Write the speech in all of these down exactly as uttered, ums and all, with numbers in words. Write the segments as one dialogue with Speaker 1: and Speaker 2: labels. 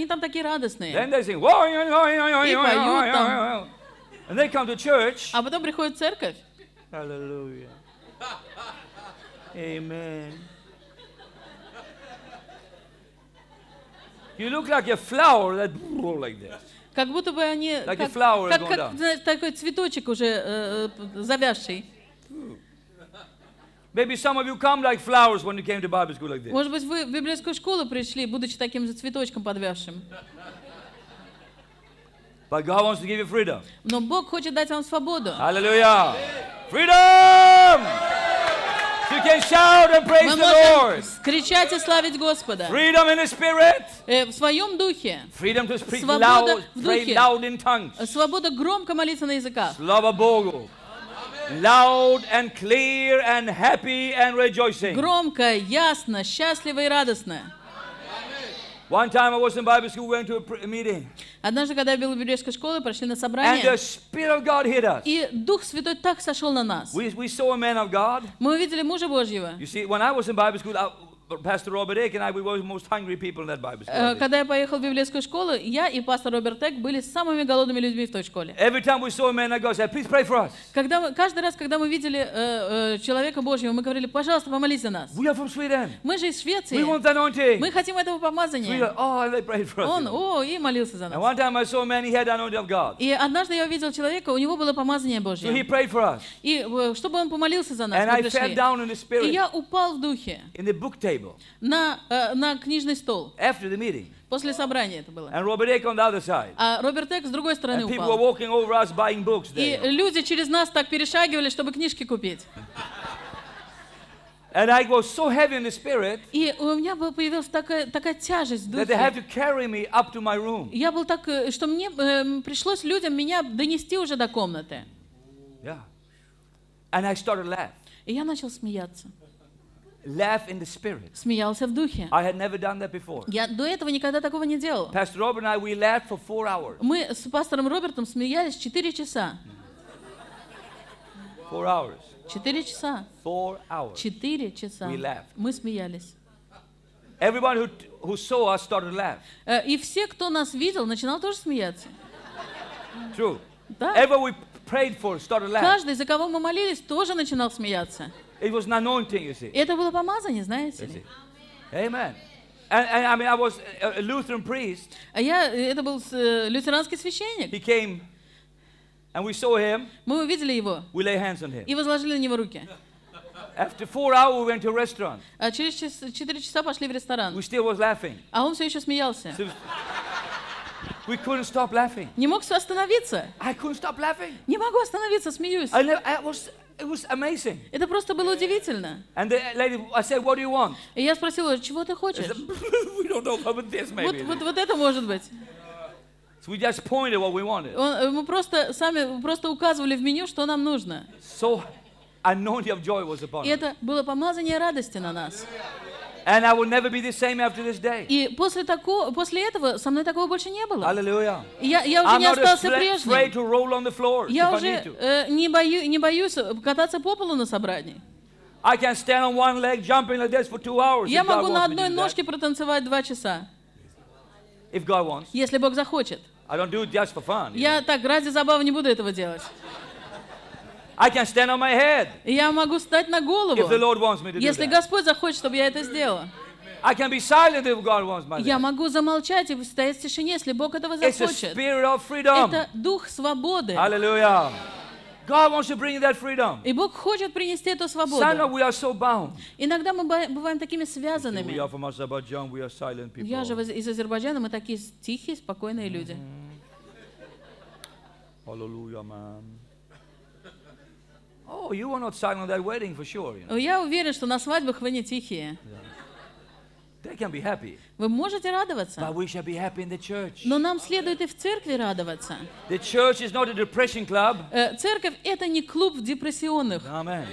Speaker 1: они там такие радостные.
Speaker 2: Then they sing, "Whoa, yo, yo, yo, yo, yo, yo, yo, yo." And they come to church.
Speaker 1: А потом приходят в церковь.
Speaker 2: Hallelujah. Amen. You look like a flower that like this.
Speaker 1: Как будто бы они,
Speaker 2: Like a
Speaker 1: как,
Speaker 2: flower
Speaker 1: как,
Speaker 2: going
Speaker 1: как,
Speaker 2: down.
Speaker 1: знаешь, такой цветочек уже э, э, завязший.
Speaker 2: Maybe some of you come like flowers when you came to Bible school like this.
Speaker 1: Может быть, вы в библейскую школу пришли, будучи таким же цветочком подвязшим.
Speaker 2: But God wants to give you freedom.
Speaker 1: Но Бог хочет дать вам свободу.
Speaker 2: Hallelujah. Freedom! You can shout and praise
Speaker 1: Мы
Speaker 2: the Lord.
Speaker 1: можем кричать и славить Господа.
Speaker 2: Freedom in the spirit.
Speaker 1: Э, в своем духе.
Speaker 2: Freedom to speak
Speaker 1: Свобода
Speaker 2: loud,
Speaker 1: в
Speaker 2: pray
Speaker 1: духе.
Speaker 2: loud in tongues.
Speaker 1: Свобода громко молиться на языках.
Speaker 2: Slava Bogu. Loud and clear and happy and rejoicing.
Speaker 1: Громко, ясно, счастливо и радостно.
Speaker 2: One time I was in Bible school, went to a pr- meeting,
Speaker 1: Однажды, когда я был в библейской школе, прошли на
Speaker 2: and the
Speaker 1: собрание,
Speaker 2: Spirit of God hit us.
Speaker 1: и Дух Святой так сошел на нас.
Speaker 2: We, we saw a man of God.
Speaker 1: Мы увидели мужа Божьего.
Speaker 2: You see, when I was in Bible school, I, Pastor Robert Ake and I, we were the most hungry people in that Bible school.
Speaker 1: Э, Когда я поехал в библейскую школу, я и пастор Роберт Эк были самыми голодными людьми в той школе.
Speaker 2: Every time we saw a man of God, said, "Please pray for us.
Speaker 1: Когда мы, каждый раз, когда мы видели э, э, человека Божьего, мы говорили, пожалуйста, помолись за нас.
Speaker 2: We are from Sweden.
Speaker 1: Мы же из Швеции.
Speaker 2: We want the anointing."
Speaker 1: Мы хотим этого
Speaker 2: We
Speaker 1: помазания.
Speaker 2: are, oh, and they prayed for us.
Speaker 1: Он, о, и молился за
Speaker 2: And
Speaker 1: нас.
Speaker 2: one time I saw a man, he had the anointing of God.
Speaker 1: И однажды я увидел человека, у него было помазание
Speaker 2: So he
Speaker 1: Божье.
Speaker 2: prayed for us.
Speaker 1: И э, чтобы он помолился за нас,
Speaker 2: And
Speaker 1: мы
Speaker 2: I fell
Speaker 1: пришли.
Speaker 2: down in the
Speaker 1: И
Speaker 2: spirit
Speaker 1: я упал в духе
Speaker 2: in the book table
Speaker 1: на, э, на книжный стол.
Speaker 2: after the meeting.
Speaker 1: После собрания это было.
Speaker 2: And Robert Ake on the other side.
Speaker 1: А Роберт Эк с другой стороны
Speaker 2: And people were
Speaker 1: упал.
Speaker 2: walking over us buying books
Speaker 1: И
Speaker 2: there.
Speaker 1: люди через нас так перешагивали, чтобы книжки купить.
Speaker 2: And I was so heavy in the spirit
Speaker 1: И у меня была- появилась такая, такая тяжесть в
Speaker 2: that they had
Speaker 1: духе.
Speaker 2: to carry me up to my room.
Speaker 1: Я был так, э, что мне э, пришлось людям меня донести уже до комнаты.
Speaker 2: Yeah. And I started laugh.
Speaker 1: И я начал смеяться.
Speaker 2: Laugh in the spirit.
Speaker 1: Смеялся в духе.
Speaker 2: I had never done that before.
Speaker 1: Я до этого никогда такого не делал.
Speaker 2: Pastor Robert and I, we laughed for four hours.
Speaker 1: Мы с пастором Робертом смеялись четыре часа.
Speaker 2: Four hours.
Speaker 1: Четыре часа.
Speaker 2: Four hours.
Speaker 1: Четыре часа.
Speaker 2: We laughed.
Speaker 1: Мы смеялись.
Speaker 2: Everyone who, who saw us started to laugh.
Speaker 1: Э, И все, кто нас видел, начинал тоже смеяться.
Speaker 2: True.
Speaker 1: Да?
Speaker 2: Everyone we prayed for started to laugh.
Speaker 1: Каждый, за кого мы молились, тоже начинал смеяться.
Speaker 2: It was an anointing, you see.
Speaker 1: И это было помазание, знаете
Speaker 2: You see.
Speaker 1: ли.
Speaker 2: Amen. And, and I mean, I was a, a Lutheran priest.
Speaker 1: А я, это был э, лютеранский священник.
Speaker 2: He came, and we saw him.
Speaker 1: Мы увидели его
Speaker 2: We lay hands on him.
Speaker 1: и возложили на него руки.
Speaker 2: After four hours, we went to a restaurant.
Speaker 1: А через час- четыре часа пошли в ресторан.
Speaker 2: We still was laughing.
Speaker 1: А он все еще смеялся.
Speaker 2: So we couldn't stop laughing.
Speaker 1: Не мог остановиться.
Speaker 2: I couldn't stop laughing.
Speaker 1: Не могу остановиться, смеюсь.
Speaker 2: I, never, I was, it was amazing.
Speaker 1: Это просто было удивительно.
Speaker 2: And the lady, I said, "What do you want?"
Speaker 1: И я спросила, чего ты
Speaker 2: She
Speaker 1: хочешь?
Speaker 2: said, "We don't know about this,
Speaker 1: Вот,
Speaker 2: maybe."
Speaker 1: вот, вот это может быть.
Speaker 2: So we just pointed what we wanted.
Speaker 1: Он- э, мы просто сами просто указывали в меню, что нам нужно.
Speaker 2: So anointing of joy was upon
Speaker 1: И
Speaker 2: us.
Speaker 1: это было помазание радости на нас.
Speaker 2: And I will never be the same after this day.
Speaker 1: И после, такого, после этого со мной такого больше не было.
Speaker 2: Hallelujah.
Speaker 1: И Я, я уже
Speaker 2: I'm
Speaker 1: не
Speaker 2: not
Speaker 1: остался
Speaker 2: afraid
Speaker 1: прежним.
Speaker 2: afraid to roll on the floor
Speaker 1: Я
Speaker 2: if I
Speaker 1: уже
Speaker 2: need to.
Speaker 1: э, не, бою, не боюсь кататься по полу на собрании.
Speaker 2: I can stand on one leg, jumping like this for two hours.
Speaker 1: Я
Speaker 2: if God
Speaker 1: могу на
Speaker 2: wants me to
Speaker 1: одной
Speaker 2: do that.
Speaker 1: ножке протанцевать два часа,
Speaker 2: If God wants.
Speaker 1: если Бог захочет.
Speaker 2: I don't do it just for fun. you know.
Speaker 1: Я так ради забавы не буду этого делать.
Speaker 2: I can stand on my head
Speaker 1: Я могу встать на
Speaker 2: if the
Speaker 1: голову,
Speaker 2: Lord wants me to do
Speaker 1: если
Speaker 2: that.
Speaker 1: Господь захочет, чтобы я это сделала.
Speaker 2: I can be silent if God wants my
Speaker 1: Я
Speaker 2: that.
Speaker 1: могу замолчать и стоять в тишине, если Бог этого
Speaker 2: It's a
Speaker 1: захочет.
Speaker 2: spirit of freedom.
Speaker 1: Это дух свободы.
Speaker 2: Hallelujah. God wants to bring you that freedom.
Speaker 1: И Бог хочет принести эту
Speaker 2: Sometimes
Speaker 1: свободу.
Speaker 2: we are so bound.
Speaker 1: Иногда мы ба- бываем такими
Speaker 2: We
Speaker 1: связанными.
Speaker 2: are from Azerbaijan, we are silent people.
Speaker 1: Я же из из Азербайджана, мы такие тихие, спокойные люди.
Speaker 2: Hallelujah, man. Oh, you were not silent at that wedding for sure. You know.
Speaker 1: Я уверен, что на свадьбах вы не тихие.
Speaker 2: They can be happy,
Speaker 1: Вы можете радоваться,
Speaker 2: but we shall be happy in the church.
Speaker 1: но нам следует и в церкви радоваться.
Speaker 2: The church is not a depression club.
Speaker 1: Э, Церковь — это не клуб депрессионных.
Speaker 2: Amen.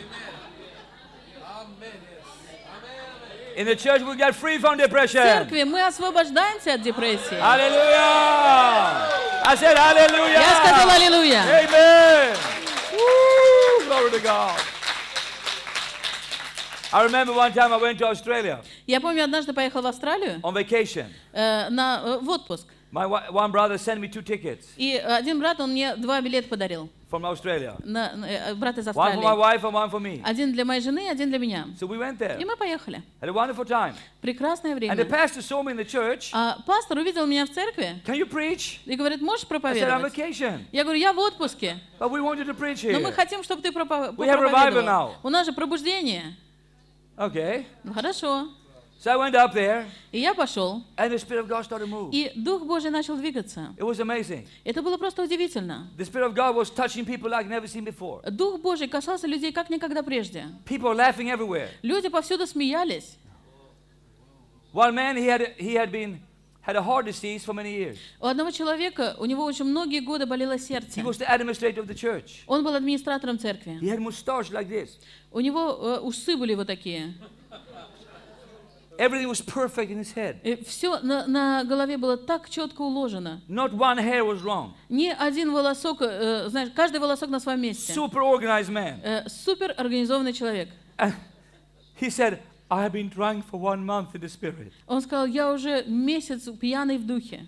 Speaker 2: In the church we get free from
Speaker 1: В
Speaker 2: depression.
Speaker 1: церкви мы освобождаемся от депрессии.
Speaker 2: Hallelujah. I said hallelujah.
Speaker 1: Я сказала аллилуйя.
Speaker 2: Amen. Woo, glory to God. I remember one time I went to Australia
Speaker 1: Я помню, однажды поехал в Австралию
Speaker 2: on vacation.
Speaker 1: э, на, э, в отпуск.
Speaker 2: My wa- one brother sent me two tickets
Speaker 1: И один брат, он мне два билета подарил.
Speaker 2: from Australia.
Speaker 1: На, на- э, брат из
Speaker 2: One for my
Speaker 1: Австралии.
Speaker 2: wife and one for me.
Speaker 1: Один для моей жены, один для меня.
Speaker 2: So we went
Speaker 1: И
Speaker 2: there.
Speaker 1: мы поехали.
Speaker 2: Had a wonderful time.
Speaker 1: Прекрасное
Speaker 2: And the
Speaker 1: время.
Speaker 2: pastor saw me in the church.
Speaker 1: А пастор увидел меня в церкви
Speaker 2: Can you preach?
Speaker 1: и говорит, можешь
Speaker 2: I said, I'm on
Speaker 1: проповедовать?
Speaker 2: vacation.
Speaker 1: Я говорю, я в отпуске,
Speaker 2: But we want you to preach
Speaker 1: но мы
Speaker 2: here.
Speaker 1: хотим, чтобы ты пропо-
Speaker 2: We have revival now.
Speaker 1: проповедовал. У нас же пробуждение.
Speaker 2: Okay.
Speaker 1: Ну хорошо.
Speaker 2: So I went up there
Speaker 1: И я пошел,
Speaker 2: and the Spirit of God started to move.
Speaker 1: и Дух Божий начал двигаться.
Speaker 2: It was amazing.
Speaker 1: Это было просто удивительно.
Speaker 2: The Spirit of God was touching people like never seen before.
Speaker 1: Дух Божий касался людей как никогда прежде.
Speaker 2: People were laughing everywhere.
Speaker 1: Люди повсюду смеялись.
Speaker 2: One man, he had, he had been, had a heart disease for many years.
Speaker 1: У одного человека, у него очень многие годы болело
Speaker 2: He
Speaker 1: сердце.
Speaker 2: was the administrator of the church.
Speaker 1: Он был администратором церкви.
Speaker 2: He had mustache like this.
Speaker 1: У него э, усы были вот такие.
Speaker 2: Everything was perfect in his head.
Speaker 1: Все на, на голове было так четко уложено.
Speaker 2: Not one hair was wrong.
Speaker 1: Ни один волосок, э, знаешь, каждый волосок на своем месте.
Speaker 2: Super organized man.
Speaker 1: Э, супер организованный человек.
Speaker 2: And he said, I have been drunk for one month in the Spirit.
Speaker 1: Он сказал, я уже месяц пьяный в духе.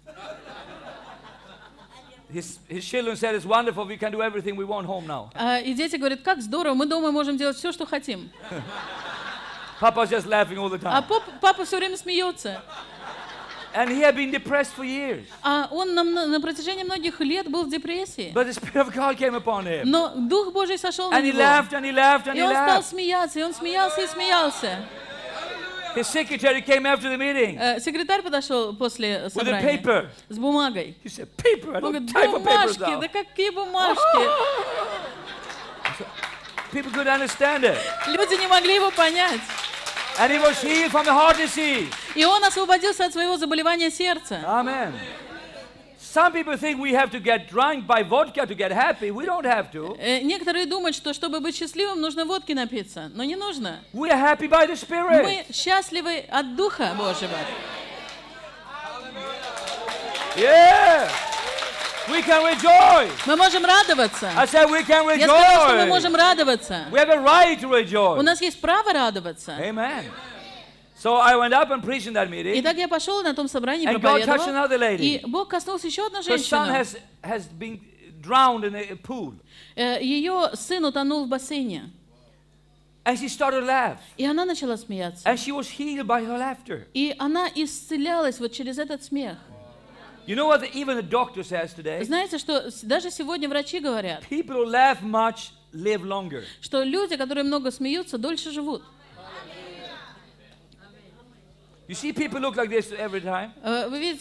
Speaker 2: His, his children said, it's wonderful, we can do everything we want home now.
Speaker 1: А, и дети говорят, как здорово, мы дома можем делать все, что хотим.
Speaker 2: Papa's just laughing all the
Speaker 1: А
Speaker 2: time.
Speaker 1: поп- папа все время смеется.
Speaker 2: And he had been depressed for years.
Speaker 1: А он на, на протяжении многих лет был в депрессии.
Speaker 2: But the Spirit of God came upon him.
Speaker 1: Но Дух Божий сошел на
Speaker 2: And he
Speaker 1: него.
Speaker 2: laughed and he laughed and
Speaker 1: И
Speaker 2: he
Speaker 1: он стал
Speaker 2: laughed.
Speaker 1: смеяться, и он смеялся и смеялся.
Speaker 2: His secretary came after the meeting
Speaker 1: Э, Секретарь подошел после
Speaker 2: with a
Speaker 1: собрания
Speaker 2: paper.
Speaker 1: с бумагой.
Speaker 2: He said, paper? I
Speaker 1: Он
Speaker 2: don't
Speaker 1: говорит,
Speaker 2: type of papers
Speaker 1: бумажки,
Speaker 2: now.
Speaker 1: да какие бумажки?
Speaker 2: People couldn't understand it.
Speaker 1: Люди не могли его понять.
Speaker 2: And he was healed from the heart disease.
Speaker 1: И он освободился от своего заболевания сердца.
Speaker 2: Amen. Some people think we have to get drunk by vodka to get happy. We don't have to.
Speaker 1: Э, Некоторые думают, что чтобы быть счастливым, нужно водки напиться. Но не нужно.
Speaker 2: We are happy by the Spirit.
Speaker 1: Мы счастливы от Духа Божьего.
Speaker 2: Yeah. We can rejoice.
Speaker 1: Мы можем радоваться.
Speaker 2: I said we can
Speaker 1: Я сказал, что мы
Speaker 2: rejoice.
Speaker 1: можем радоваться.
Speaker 2: We have a right to
Speaker 1: У
Speaker 2: rejoice.
Speaker 1: нас есть право радоваться.
Speaker 2: Amen. So I went up and preached in that meeting.
Speaker 1: Итак, я пошел на том собрании,
Speaker 2: And God touched
Speaker 1: проповедовал.
Speaker 2: another lady.
Speaker 1: И Бог коснулся еще одну
Speaker 2: Her son
Speaker 1: женщину.
Speaker 2: has, has been drowned in a pool.
Speaker 1: Э, Ее сын утонул в бассейне.
Speaker 2: And she started to laugh.
Speaker 1: И она начала смеяться.
Speaker 2: And she was healed by her laughter.
Speaker 1: И она исцелялась вот через этот смех.
Speaker 2: You know what the, even the doctor says today?
Speaker 1: Знаете, что с- даже сегодня врачи говорят,
Speaker 2: People who laugh much live longer.
Speaker 1: что люди, которые много смеются, дольше живут.
Speaker 2: You see people look like this every time.
Speaker 1: Э, Вы видите,